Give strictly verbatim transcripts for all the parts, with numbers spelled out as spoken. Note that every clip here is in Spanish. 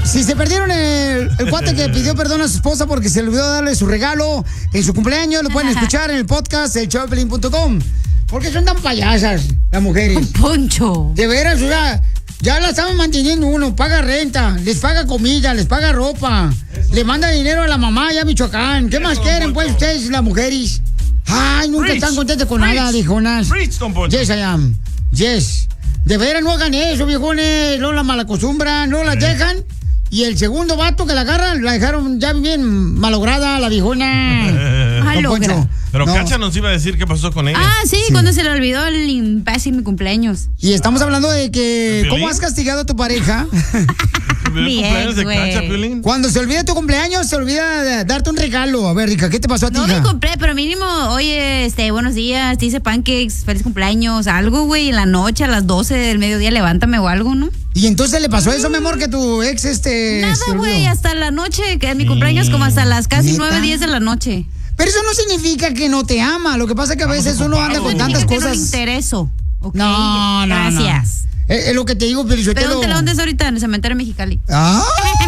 Si se perdieron el, el cuate que pidió perdón a su esposa porque se le olvidó darle su regalo en su cumpleaños, lo pueden escuchar en el podcast el show de Piolín punto com. ¿Por qué son tan payasas las mujeres? Poncho. De veras, o sea, ya la saben manteniendo uno, paga renta, les paga comida, les paga ropa, eso. Le manda dinero a la mamá allá a Michoacán. ¿Qué eso, más quieren, pues, ustedes, las mujeres? Ay, nunca Rich. Están contentos con Rich. Nada, viejonas. Rich, don Poncho. Yes, I am. Yes. De veras, no hagan eso, viejones. No la malacostumbran, no la dejan. Y el segundo vato que la agarran, la dejaron ya bien malograda, la viejona. Malogra. Pero no. Cacha nos iba a decir qué pasó con ella. Ah, sí, sí. Cuando se le olvidó el imbécil mi cumpleaños. Y estamos hablando de que ¿cómo has castigado a tu pareja? Bien, cumpleaños de Cacha, Piolín. Cuando se olvida tu cumpleaños, se olvida de darte un regalo. A ver, Rica, ¿qué te pasó a ti? No hija? me compré, pero mínimo, oye, este, buenos días, te hice pancakes, feliz cumpleaños, algo, güey, en la noche, a las doce del mediodía, levántame o algo, ¿no? ¿Y entonces le pasó eso, mi amor, que tu ex, este... Nada, güey, hasta la noche, que es mi cumpleaños, como hasta las casi nueve, diez de la noche. Pero eso no significa que no te ama. Lo que pasa es que a veces uno anda con tantas cosas. No le intereso. Okay. No, no, gracias. No. Es, es lo que te digo, pero yo te lo... Pregúntale dónde es ahorita, en el cementerio Mexicali. Ah.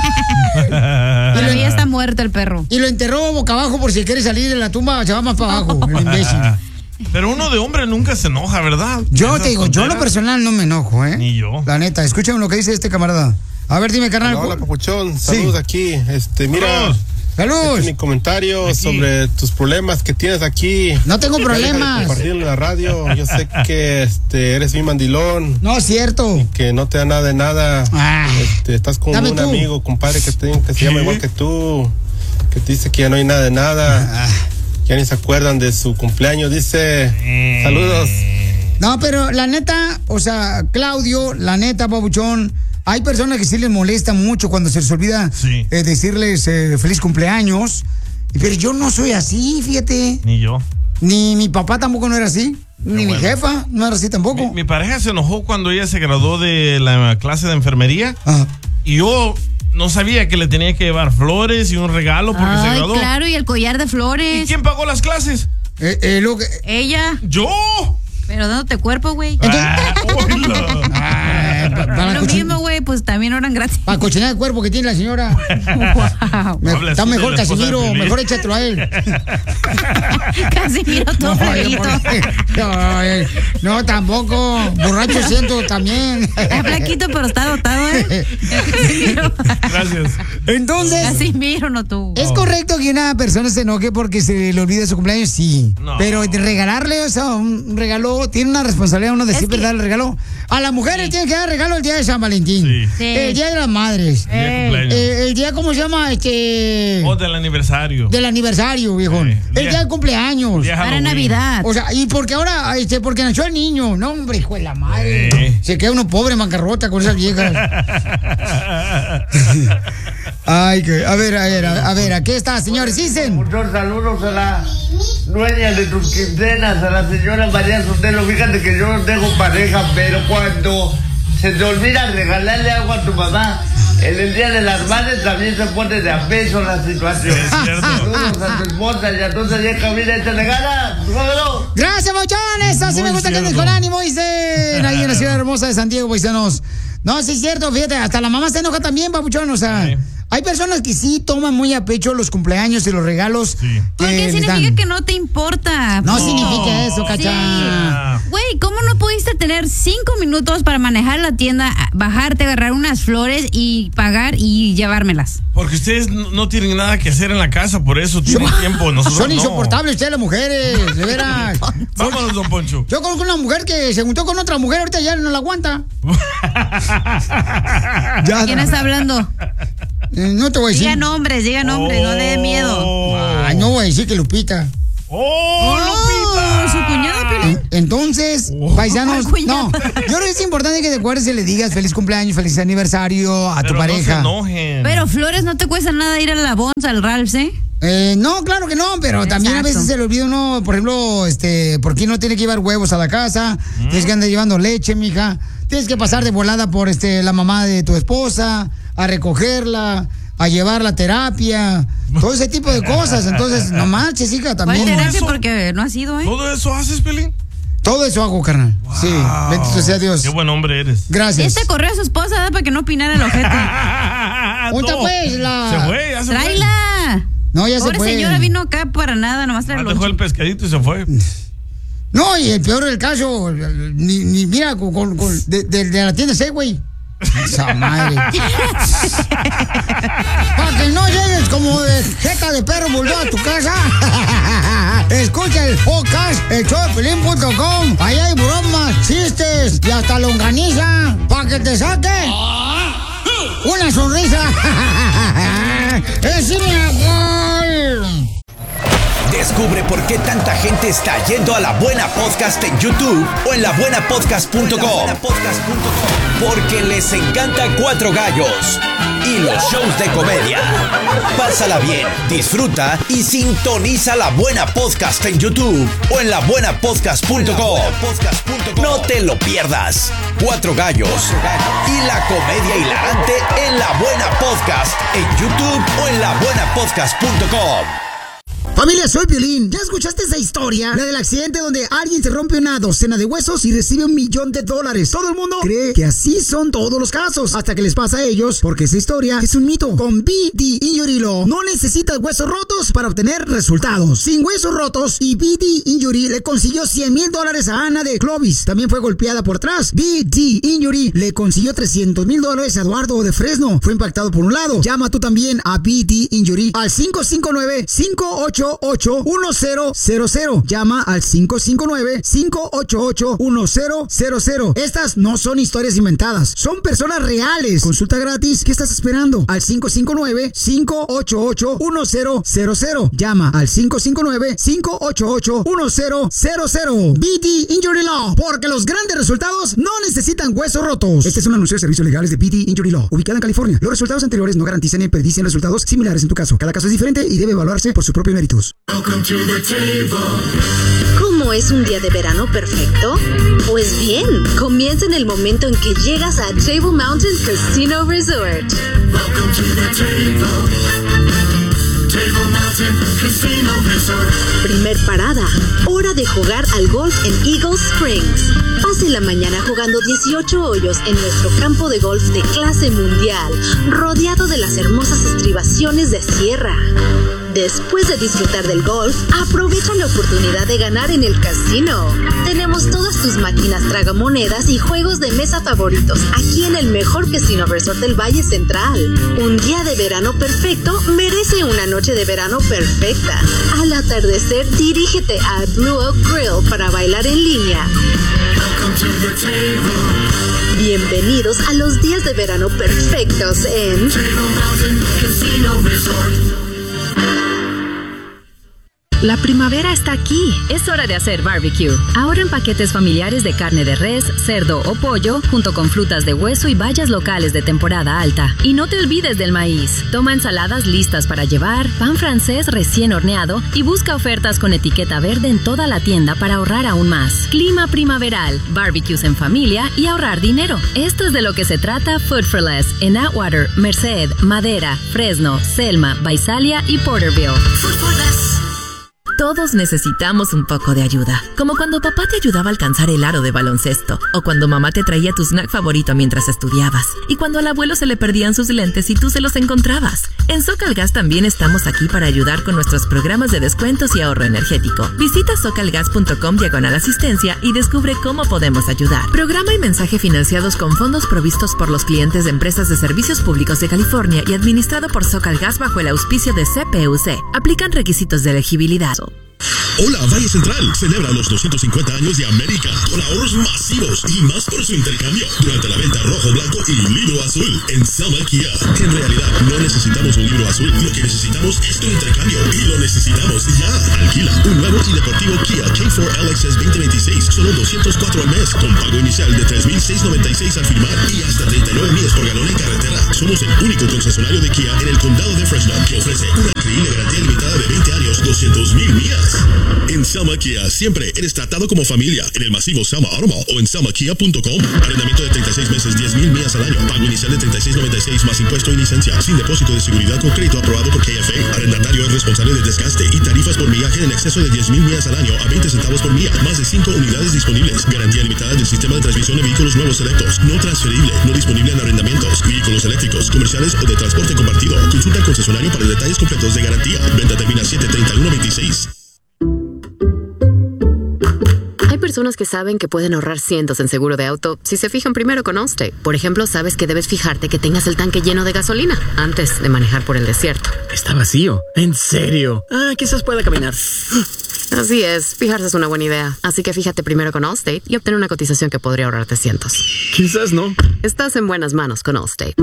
Pero ya está muerto el perro. Y lo enterró boca abajo por si quiere salir de la tumba, se va más para abajo, el imbécil. Pero uno de hombre nunca se enoja, ¿verdad? Yo te digo, yo en lo personal no me enojo, ¿eh? Ni yo. La neta, escúchame lo que dice este camarada. A ver, dime, carnal. Hola, hola Papuchón, saludos sí. aquí. Este, mira... Saludos. Saludos. Este es mi comentario aquí. Sobre tus problemas que tienes aquí. No tengo problemas. Compartir en la radio. Yo sé que este, eres mi mandilón. No es cierto. Y que no te da nada de nada. Ah, este, estás con un tú. amigo, compadre, que, te, que se llama igual que tú. Que te dice que ya no hay nada de nada. Ah. Ya ni se acuerdan de su cumpleaños. Dice, saludos. No, pero la neta, o sea, Claudio, la neta, Papuchón. Hay personas que sí les molesta mucho cuando se les olvida sí. eh, decirles eh, feliz cumpleaños. Pero yo no soy así, fíjate. Ni yo. Ni mi papá tampoco no era así. Pero ni bueno. Mi jefa no era así tampoco. Mi, mi pareja se enojó cuando ella se graduó de la clase de enfermería. Ajá. Y yo no sabía que le tenía que llevar flores y un regalo porque Ay, se graduó. Claro, y el collar de flores. ¿Y quién pagó las clases? Eh, eh, lo que... Ella. ¿Yo? Pero dándote cuerpo, güey. Ah, ah, pa, pa lo mismo, güey, pues también eran gratis. Para cochinar el cuerpo que tiene la señora. Wow. Me, está mejor Casimiro, mejor échatelo a él. Casimiro todo flaquito. No, no, no, tampoco. Borracho siento también. Está flaquito, pero está dotado, ¿eh? Casimiro. Gracias. Entonces. Casimiro, no tú. ¿Es correcto que una persona se enoje porque se le olvida su cumpleaños? Sí. No. Pero de regalarle, o sea, un regalo. Tiene una responsabilidad uno de siempre que... darle regalo. A las mujeres sí. Tienen que dar regalo el día de San Valentín. Sí. Sí. El día de las madres. Eh. El, eh, el día, ¿cómo se llama? Este. O del aniversario. Del aniversario, viejón. Sí. El día, día del cumpleaños. Día Para Navidad. O sea, y porque ahora, este, porque nació el niño. No, hombre, hijo de la madre. Sí. Se queda uno pobre, bancarrota con esas viejas. Ay, que, a ver, a ver, a, a ver, aquí está, señores, dicen. Muchos saludos a la dueña de tus quincenas, a la señora María Sotelo. Fíjate que yo no tengo pareja, pero cuando se te olvida regalarle algo a tu mamá, en el día de las madres también se pone de a peso la situación. Saludos a tu esposa y a tu vieja vida y te regala. Gracias, mochones. Así me gusta que andes con ánimo, dicen. Ahí en la ciudad hermosa de Santiago, paisanos. No, sí es cierto, fíjate, hasta la mamá se enoja también, papuchón, o sea, sí. Hay personas que sí toman muy a pecho los cumpleaños y los regalos. Sí. Porque significa dan. Que no te importa. No, no. significa eso, cacha. Güey, sí. ¿Cómo no pudiste tener cinco minutos para manejar la tienda, bajarte, agarrar unas flores y pagar y llevármelas? Porque ustedes no tienen nada que hacer en la casa, por eso tienen son, tiempo. Nosotros son no. insoportables ustedes las mujeres, de veras. Vámonos, don Poncho. Yo conozco una mujer que se juntó con otra mujer, ahorita ya no la aguanta. Ya, ¿quién está hablando? Eh, no te voy a decir. Diga nombres, diga nombres, oh. No le dé miedo. Ay, no voy a decir que Lupita. ¡Oh, oh Lupita! ¿Su cuñado, Piolín? Entonces, oh. paisanos, no. Yo creo que es importante que te acuerdes y le digas feliz cumpleaños, feliz aniversario a Pero tu pareja. No se enojen. Pero flores no te cuesta nada ir a la Bonza, al Ralph's, ¿eh? Eh, no, claro que no, pero Exacto. También a veces se le olvida uno, por ejemplo, este, ¿por qué no tiene que llevar huevos a la casa? Mm. Tienes que andar llevando leche, mija. Tienes que pasar de volada por este la mamá de tu esposa, a recogerla, a llevar la terapia, todo ese tipo de cosas. Entonces, no marches, hija, también. ¿Cuál terapia? Porque no ha sido, ¿eh? ¿Todo eso haces, Pelín? Todo eso hago, carnal. Wow. Sí, bendito sea Dios. Qué buen hombre eres. Gracias. Este corrió a su esposa, ¿verdad? Para que no opinara el ojete. ¿Dónde pues la...? Se fue, ya se Tráela. fue. No, ya Pobre se fue. señora vino acá para nada, nomás trae el dejó el pescadito y se fue. No, y el peor del caso, ni, ni mira, con, con, con de, de, de la tienda Segway. Esa madre. Para que no llegues como de jeca de perro bulldog a tu casa. Escucha el podcast, el show de Piolín punto com. Ahí hay bromas, chistes y hasta longaniza. Para que te saque una sonrisa. ¡Es mi amor! Descubre por qué tanta gente está yendo a La Buena Podcast en YouTube o en la buena podcast punto com. Porque les encanta Cuatro Gallos y los shows de comedia. Pásala bien, disfruta y sintoniza La Buena Podcast en YouTube o en la buena podcast punto com. No te lo pierdas. Cuatro Gallos y la comedia hilarante en La Buena Podcast en YouTube o en la buena podcast punto com. Familia, soy Piolín. ¿Ya escuchaste esa historia? La del accidente donde alguien se rompe una docena de huesos y recibe un millón de dólares. Todo el mundo cree que así son todos los casos, hasta que les pasa a ellos, porque esa historia es un mito. Con B D Injury Law no necesitas huesos rotos para obtener resultados. Sin huesos rotos, y B D Injury le consiguió cien mil dólares a Ana de Clovis. También fue golpeada por atrás. B D Injury le consiguió trescientos mil dólares a Eduardo de Fresno. Fue impactado por un lado. Llama tú también a B D Injury al cinco cinco nueve, cinco ocho ocho, uno cero cero cero. Llama al cinco cinco nueve, cinco ocho ocho, uno cero cero cero. Estas no son historias inventadas, son personas reales. Consulta gratis. ¿Qué estás esperando? Al cinco cinco nueve, cinco ocho ocho, uno cero cero cero. Llama al cinco cinco nueve, cinco ocho ocho, uno cero cero cero. B D Injury Law, porque los grandes resultados no necesitan huesos rotos. Este es un anuncio de servicios legales de B D Injury Law, ubicada en California. Los resultados anteriores no garantizan ni predicen resultados similares en tu caso. Cada caso es diferente y debe evaluarse por sus propios méritos. ¿Cómo es un día de verano perfecto? Pues bien, comienza en el momento en que llegas a Table Mountain Casino Resort. Welcome to the table. Table Mountain Casino Resort. Primer parada, hora de jugar al golf en Eagle Springs. Pase la mañana jugando dieciocho hoyos en nuestro campo de golf de clase mundial, rodeado de las hermosas estribaciones de sierra. Después de disfrutar del golf, aprovecha la oportunidad de ganar en el casino. Tenemos todas tus máquinas tragamonedas y juegos de mesa favoritos aquí en el mejor casino resort del Valle Central. Un día de verano perfecto merece una noche de verano perfecta. Al atardecer, dirígete a Blue Oak Grill para bailar en línea. Bienvenidos a los días de verano perfectos en Table Mountain Casino Resort. La primavera está aquí. Es hora de hacer barbecue. Ahora en paquetes familiares de carne de res, cerdo o pollo, junto con frutas de hueso y bayas locales de temporada alta. Y no te olvides del maíz. Toma ensaladas listas para llevar, pan francés recién horneado y busca ofertas con etiqueta verde en toda la tienda para ahorrar aún más. Clima primaveral, barbecues en familia y ahorrar dinero. Esto es de lo que se trata Food for Less en Atwater, Merced, Madera, Fresno, Selma, Visalia y Porterville. Food for Less. Todos necesitamos un poco de ayuda, como cuando papá te ayudaba a alcanzar el aro de baloncesto, o cuando mamá te traía tu snack favorito mientras estudiabas, y cuando al abuelo se le perdían sus lentes y tú se los encontrabas. En SoCalGas también estamos aquí para ayudar con nuestros programas de descuentos y ahorro energético. Visita socalgas punto com diagonal asistencia y descubre cómo podemos ayudar. Programa y mensaje financiados con fondos provistos por los clientes de empresas de servicios públicos de California y administrado por SoCalGas bajo el auspicio de C P U C. Aplican requisitos de elegibilidad. Hola, Valle Central celebra los doscientos cincuenta años de América con ahorros masivos y más por su intercambio durante la venta rojo, blanco y libro azul en Selma Kia. En realidad, no necesitamos un libro azul, lo que necesitamos es tu intercambio y lo necesitamos ya. Alquila un nuevo y deportivo Kia K cuatro L X S veinte veintiséis, solo doscientos cuatro al mes, con pago inicial de tres mil seiscientos noventa y seis al firmar y hasta treinta y nueve millas por galón en carretera. somos el único concesionario de Kia en el condado de Fresno que ofrece una increíble garantía limitada de veinte años, doscientos mil millas. En Sama Kia siempre eres tratado como familia en el masivo Sama Automall o en sama kia punto com. Arrendamiento de treinta y seis meses, diez mil millas al año. Pago inicial de treinta y seis noventa y seis más impuesto y licencia. Sin depósito de seguridad con crédito aprobado por K F A. Arrendatario es responsable del desgaste y tarifas por millaje en exceso de diez mil millas al año a veinte centavos por milla. Más de cinco unidades disponibles. Garantía limitada del sistema de transmisión de vehículos nuevos selectos. No transferible. No disponible en arrendamientos. Vehículos eléctricos, comerciales o de transporte compartido. Consulta al concesionario para detalles completos de garantía. Venta termina siete treinta y uno veintiséis. Hay personas que saben que pueden ahorrar cientos en seguro de auto si se fijan primero con Allstate. Por ejemplo, sabes que debes fijarte que tengas el tanque lleno de gasolina antes de manejar por el desierto. Está vacío. ¿En serio? Ah, quizás pueda caminar. Así es, fijarse es una buena idea. Así que fíjate primero con Allstate y obtén una cotización que podría ahorrarte cientos. Quizás no. Estás en buenas manos con Allstate.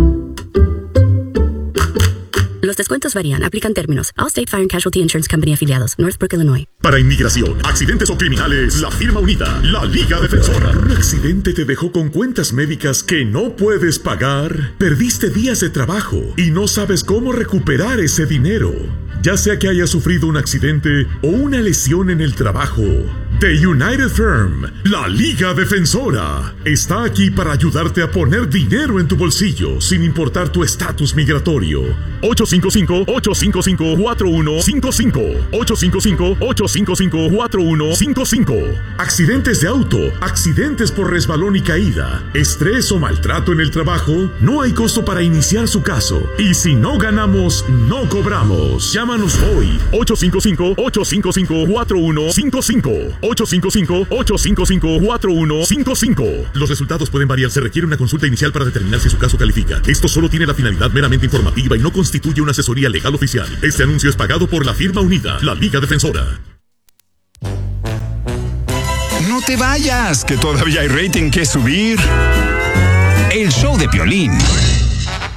Los descuentos varían. Aplican términos. Allstate Fire and Casualty Insurance Company afiliados. Northbrook, Illinois. Para inmigración, accidentes o criminales, la firma unida, la Liga Defensora. ¿Un accidente te dejó con cuentas médicas que no puedes pagar? ¿Perdiste días de trabajo y no sabes cómo recuperar ese dinero? Ya sea que hayas sufrido un accidente o una lesión en el trabajo, The United Firm, la Liga Defensora, está aquí para ayudarte a poner dinero en tu bolsillo sin importar tu estatus migratorio. ocho cinco cinco, ocho cinco cinco, cuatro uno cinco cinco. ocho cinco cinco, ocho cinco cinco, cuatro uno cinco cinco. Accidentes de auto, accidentes por resbalón y caída, estrés o maltrato en el trabajo, no hay costo para iniciar su caso. Y si no ganamos, no cobramos. Llámanos hoy, ocho cinco cinco, ocho cinco cinco, cuatro uno cinco cinco. ocho cinco cinco, ocho cinco cinco, cuatro uno cinco cinco. Los resultados pueden variar. Se requiere una consulta inicial para determinar si su caso califica. Esto solo tiene la finalidad meramente informativa y no constituye una asesoría legal oficial. Este anuncio es pagado por la firma unida, la Liga Defensora. No te vayas, que todavía hay rating que subir. El show de Piolín.